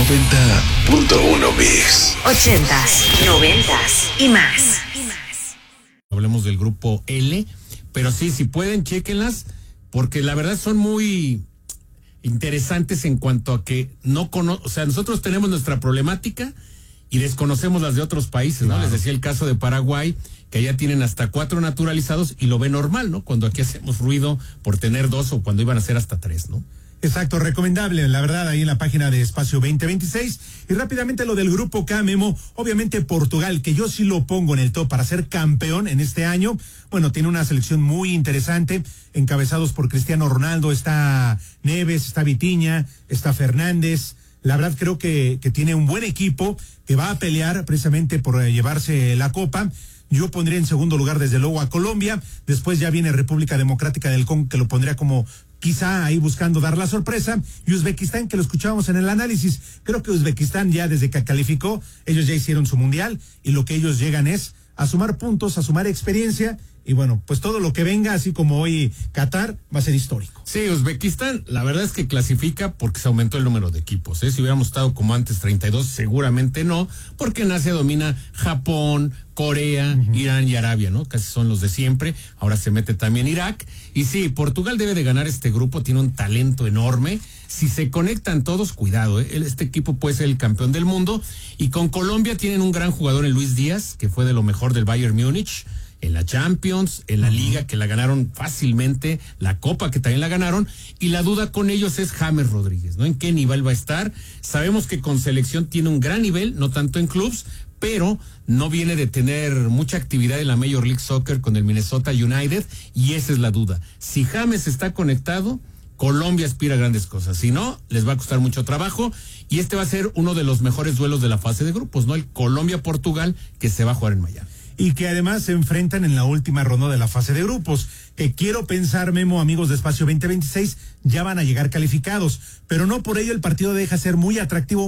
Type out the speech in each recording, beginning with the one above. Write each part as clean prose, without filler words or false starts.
90.1 Mix. 80s, 90s y más. Hablemos del grupo L, pero sí, si pueden, chéquenlas, porque la verdad son muy interesantes en cuanto a que o sea, nosotros tenemos nuestra problemática y desconocemos las de otros países, ¿no? Claro. Les decía el caso de Paraguay, que allá tienen hasta 4 naturalizados y lo ven normal, ¿no? Cuando aquí hacemos ruido por tener 2 o cuando iban a ser hasta 3, ¿no? Exacto, recomendable, la verdad, ahí en la página de Espacio 2026. Y rápidamente lo del grupo K, Memo, obviamente Portugal, que yo sí lo pongo en el top para ser campeón en este año. Bueno, tiene una selección muy interesante, encabezados por Cristiano Ronaldo, está Neves, está Vitinha, está Fernández. La verdad creo que tiene un buen equipo que va a pelear precisamente por llevarse la copa. Yo pondría en segundo lugar desde luego a Colombia, después ya viene República Democrática del Congo, que lo pondría como quizá ahí buscando dar la sorpresa, y Uzbekistán, que lo escuchábamos en el análisis. Creo que Uzbekistán ya desde que calificó, ellos ya hicieron su mundial, y lo que ellos llegan es a sumar puntos, a sumar experiencia, y bueno, pues todo lo que venga, así como hoy Qatar, va a ser histórico. Sí, Uzbekistán, la verdad es que clasifica porque se aumentó el número de equipos, ¿eh? Si hubiéramos estado como antes 32, seguramente no, porque en Asia domina Japón, Corea, Irán y Arabia, ¿no? Casi son los de siempre. Ahora se mete también Irak. Y sí, Portugal debe de ganar este grupo, tiene un talento enorme. Si se conectan todos, cuidado, ¿eh? Este equipo puede ser el campeón del mundo. Y con Colombia tienen un gran jugador en Luis Díaz, que fue de lo mejor del Bayern Múnich, en la Champions, en la Liga, que la ganaron fácilmente, la Copa, que también la ganaron, y la duda con ellos es James Rodríguez, ¿no? ¿En qué nivel va a estar? Sabemos que con selección tiene un gran nivel, no tanto en clubs, pero no viene de tener mucha actividad en la Major League Soccer con el Minnesota United, y esa es la duda. Si James está conectado, Colombia aspira a grandes cosas. Si no, les va a costar mucho trabajo, y este va a ser uno de los mejores duelos de la fase de grupos, ¿no? El Colombia-Portugal, que se va a jugar en Miami. Y que además se enfrentan en la última ronda de la fase de grupos, que quiero pensar, Memo, amigos de Espacio 2026, ya van a llegar calificados, pero no por ello el partido deja ser muy atractivo,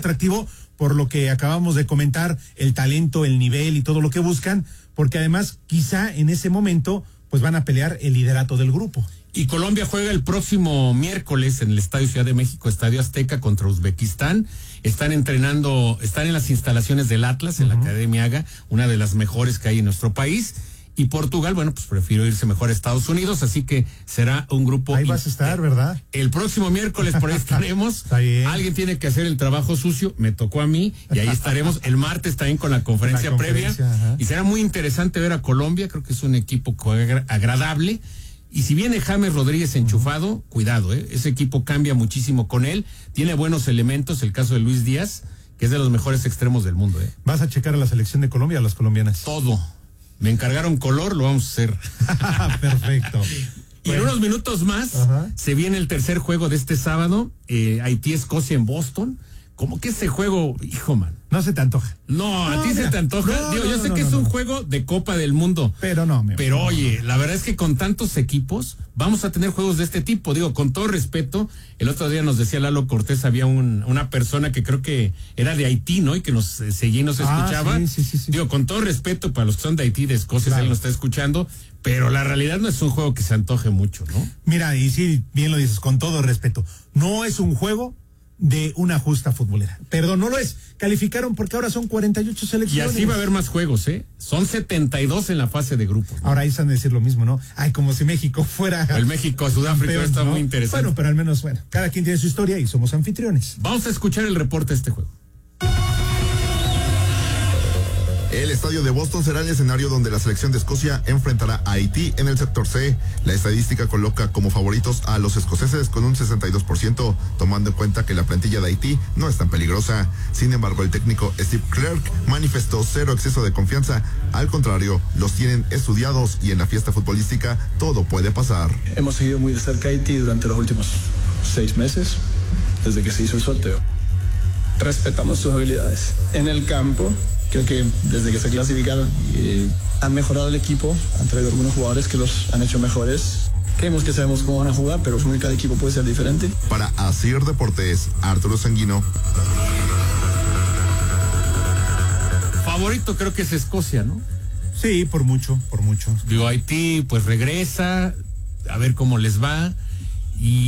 por lo que acabamos de comentar, el talento, el nivel y todo lo que buscan, porque además quizá en ese momento pues van a pelear el liderato del grupo. Y Colombia juega el próximo miércoles en el Estadio Ciudad de México, Estadio Azteca, contra Uzbekistán. Están entrenando, están en las instalaciones del Atlas, en la Academia Haga, una de las mejores que hay en nuestro país. Y Portugal, bueno, pues prefiero irse mejor a Estados Unidos, así que será un grupo. Ahí vas a estar, ¿verdad? El próximo miércoles por ahí estaremos. Está bien. Alguien tiene que hacer el trabajo sucio, me tocó a mí, y ahí estaremos el martes también con la conferencia previa. Ajá. Y será muy interesante ver a Colombia, creo que es un equipo agradable. Y si viene James Rodríguez enchufado, cuidado, ese equipo cambia muchísimo con él, tiene buenos elementos, el caso de Luis Díaz, que es de los mejores extremos del mundo. ¿Vas a checar a la selección de Colombia, a las colombianas? Todo. Me encargaron color, lo vamos a hacer. Perfecto. Y en unos minutos más se viene el tercer juego de este sábado, Haití-Escocia en Boston. ¿Cómo que ese juego, hijo, man? No se te antoja. No, a ti se te antoja. Yo sé que es un juego de Copa del Mundo. Pero no, Pero oye, la verdad es que con tantos equipos vamos a tener juegos de este tipo. Digo, con todo respeto, el otro día nos decía Lalo Cortés, había una persona que creo que era de Haití, ¿no? Y que nos seguía y nos escuchaba. Sí. Digo, con todo respeto para los que son de Haití, de Escocia, claro, él nos está escuchando, pero la realidad no es un juego que se antoje mucho, ¿no? Mira, y sí, bien lo dices, con todo respeto, no es un juego de una justa futbolera. Perdón, no lo es. Calificaron porque ahora son 48 selecciones. Y así va a haber más juegos, Son 72 en la fase de grupos, ¿no? Ahora ahí están a decir lo mismo, ¿no? Ay, como si México fuera... El México-Sudáfrica campeón, está, ¿no? Muy interesante. Bueno, pero al menos, cada quien tiene su historia y somos anfitriones. Vamos a escuchar el reporte de este juego. El estadio de Boston será el escenario donde la selección de Escocia enfrentará a Haití en el sector C. La estadística coloca como favoritos a los escoceses con un 62%, tomando en cuenta que la plantilla de Haití no es tan peligrosa. Sin embargo, el técnico Steve Clark manifestó cero exceso de confianza. Al contrario, los tienen estudiados y en la fiesta futbolística todo puede pasar. Hemos seguido muy de cerca a Haití durante los últimos 6 meses, desde que se hizo el sorteo. Respetamos sus habilidades. En el campo, creo que desde que se clasificaron han mejorado el equipo, han traído algunos jugadores que los han hecho mejores. Creemos que sabemos cómo van a jugar, pero cada equipo puede ser diferente. Para Asir Deportes, Arturo Sanguino. Favorito creo que es Escocia, ¿no? Sí, por mucho. Digo, Haití pues regresa, a ver cómo les va. Y